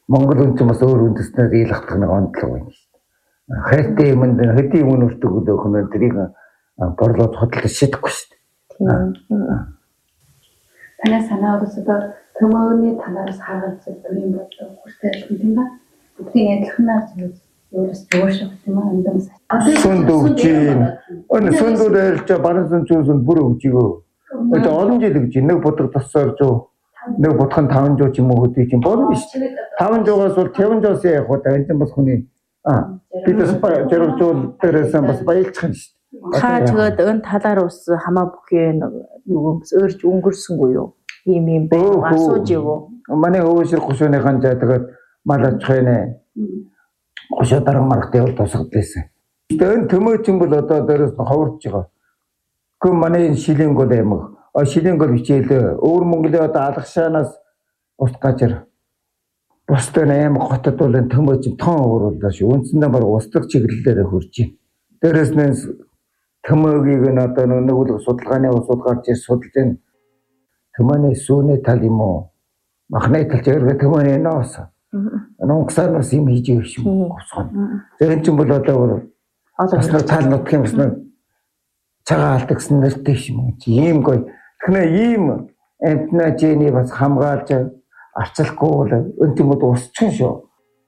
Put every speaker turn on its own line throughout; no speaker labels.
Монгол хүн ч бас өөр үндэснээр ийлгах нэг онцлог байна шүү дээ. Хайртай юмд хэдийн юм өртөг өгөх нь тэрийг борлоод хөдөлж шидэхгүй шүү дээ.
Танай санаа өгсөд төмөөний танараас хаагаад зүрийн бодлого хүртэл хэлсэн ба. Бүгдийн адилханаар юурээс зөөршөх юм андамс.
Сүнд өгчийн. Сүнд үлээлж баран сүнсүнд бүр өгчийгөө. Одоо олон жил гэж нэг бодог тосоор зөө. Нэг бодхон 5 жоо ч юм уу хөдөө чинь болно шүү дээ. 5 жоогоос бол 50 жоос яг удаа энэ бас хүний бидээс зэрэгжүүл дээрээс бас баялцах юм шүү дээ.
Та тэгээд өн талаар ус хамаа бүхэн юу өөрч өнгөрсөнгүй юу? Ийм байх асууж юу?
Манай өвөшөр гушууныхан жаа тэгээд мал аж ахуйн гушуу дарга маргатай тусгадлээсэн. Тэгээд энэ төмөө чинь бол одоо дээрээс ховорж байгаа. Гэхдээ манай энэ шилийн гол аймаг шилийн гол хичээл өвөр Монголын одоо алгашаанаас ус гажир бусдын аймаг хотод бол энэ төмөө чинь тоон уурууллаа шүү. Үндсэндээ баг устдаг чиглэлээр хурж байна. Дээрээс нь төмөөгийг нь одоо нэг судалгааны усуд гарч ирж судалж байна. Төмөөний сүүний тал юм уу? Махны талч өргө төмөөний ноос. Нунгасанаас юм хийж ирэх юм гусгана. Тэр чинь бол одоо бас нэг тал нутг юм байна. Цагаан алдагсан нэртэй юм. Ийм гоё. Тэгэхээр ийм амтнажэний бас хамгаалж арчлахгүй бол энэ юм усчин шүү.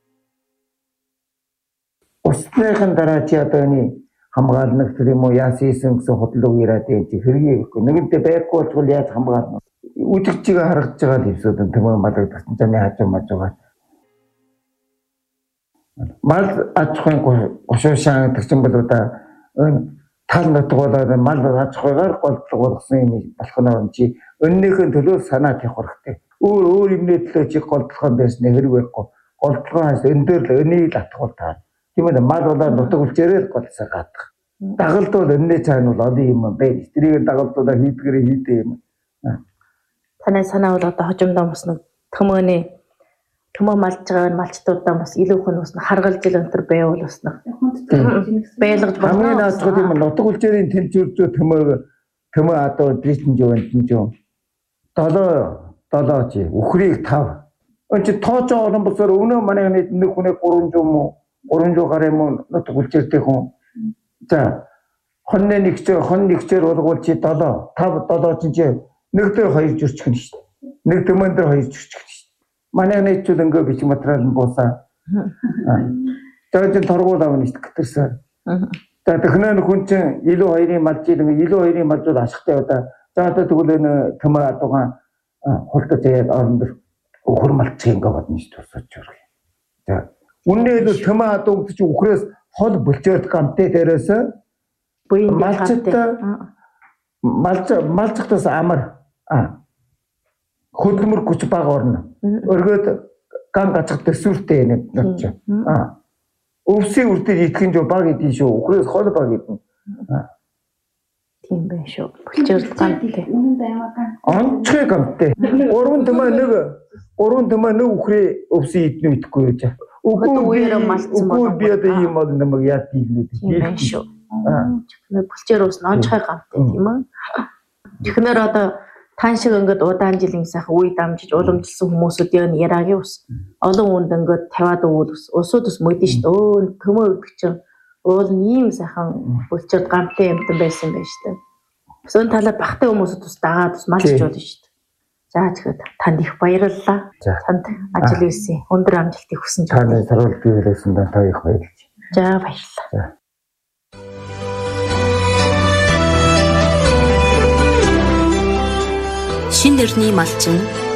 Усныхын дараа чи одоо энэ хамгаална гэх юм уу яасийсэн гэсэн хөдлөг ирээд энэ хэрэггүй. Нэгэнтээ байхгүй бол яаж хамгаална? Үжигчийг харагдаж байгаа хэвсүүд энэ төмөө малагдсан замын хажуу мажуугаар. Мал аж ахуйн гушуушаан гэдэг чинь бол одоо энэ тал нутгуулаад мал аж ахуйгаар голдлого болгосон юм болох нь чи önнийхэн төлөө санаа тавих хэрэгтэй. Өөр юмний төлөө чи голдлогоо байсны хэрэг байхгүй. Голдлогоос энэ дээр л өнийг татхуул таа. Тийм ээ мал болоод нутаг үлчээрэл голсоо гадах. Дагалд бол önний цаана бол олон юм байна. Тэрийг дагалдуулаа хийдгэрээ хийдэ юм.
Танай санаа бол одоо хожимдоо бас нэг төмөө малж байгаа малчдуудаа бас илүү хүн бас харгалж ил өнтер байвал бас байлгаж болно.
Хамгийн наадах юм нутаг үлчээрийн тэнцвэрзүү төмөө одоо дижинж юм. 7 чи үхрийг 5. Энд чи тооч олон босоор өнөө манай нэг хүнээ 300 муу 300 гаруй муу нутаг үлчээртэй хүн. За хон нэгчээр болгоул чи 7 5 7 чи нэг дээр 2 жүрчих нь шүү дээ. Нэг төмөн дээр 2 жүрчих нь шүү дээ. Манай нэгчүүд ингээ бич материал нь буусаа. Тэгээд торгуул авна шүү дээ гэтэрсэн. За технэн хүн чинь илүү 2-ын малжид илүү 2-ын малжууд ашигтай удаа. За одоо тэгвэл энэ төмөө адуугаан хултаж яад оронд өхөр малчих ингээ бодно шүү дээ тусаж өргөө. За үнэн л төмөө адууг чи өхрөөс хол булчаад гамтай дээрээс малцтаас амар хөдөлмөр хүч бага орно. Өргөд ган гацх төсвөртэй нэг нот. Өвсийн үрдэл итгэн жоо баг идэв шүү. Өхрөөс хол баг идэн.
Тийм байх шүү. Булчирд гамтай.
Онцгой гамтай. 3 төмөө нэг өхрөө өвсийн идэн идэхгүй гэж. Үгүй би одоо ийм бол нэг яад дийлнэ.
Тийм байх шүү. Булчир ус онцгой гамтай тийм үү? Тэгэхээр одоо тань шиг ингээд удаан жилийн сайхан үе дамжиж уламжилсан хүмүүсүүдийн яриагийн ус олон хүнд ингээд тавиад өгвөл усууд ус мөдөн шүү дээ. Төмөө өгдөг чинь уул ийм сайхан булчирд гамтай юмтай байсан байж тээ. Бас энэ талаар багтай хүмүүсүүд ус дагаад ус малж болно шүү дээ. За тэгэхээр танд их баярлалаа. Танд ажил хийсэн өндөр амжилтыг хүсэж байна.
Таны сарвал биелсэн та их баярлалаа.
За баярлалаа.
Шинэ дэрний малчин